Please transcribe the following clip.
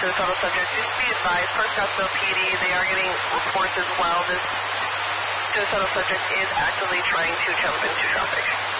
suicidal subject. Just be advised, First Scottsdale PD, they are getting reports as well. This suicidal subject is actively trying to jump into traffic.